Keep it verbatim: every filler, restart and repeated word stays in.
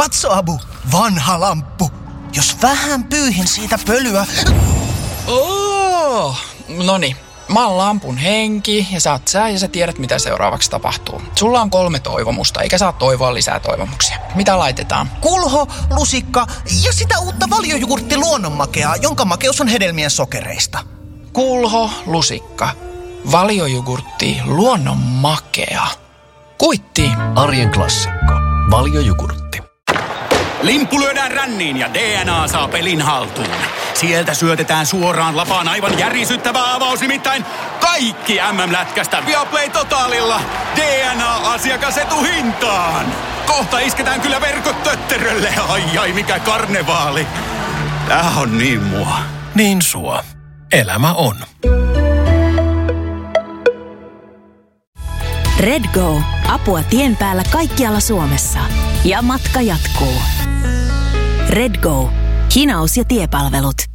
Katso, Abu, vanha lamppu. Jos vähän pyyhin siitä pölyä... Oh, noniin. Mä oon lampun henki ja sä oot sä ja sä tiedät mitä seuraavaksi tapahtuu. Sulla on kolme toivomusta eikä saa toivoa lisää toivomuksia. Mitä laitetaan? Kulho, lusikka ja sitä uutta valiojugurtti luonnonmakeaa, jonka makeus on hedelmien sokereista. Kulho, lusikka, valiojugurtti, luonnonmakea. Kuitti. Arjen klassikko. Valiojugurtti. Limppu lyödään ränniin ja D N A saa pelin haltuun. Sieltä syötetään suoraan lapaan aivan järisyttävä avaus, nimittäin kaikki M M-lätkästä Viaplay Totalilla D N A-asiakasetuhintaan. Kohta isketään kyllä verkot tötterölle. Ai ai, mikä karnevaali. Tää on niin mua. Niin sua. Elämä on. Redgo. Apua tien päällä kaikkialla Suomessa. Ja matka jatkuu. Redgo. Hinaus- ja tiepalvelut.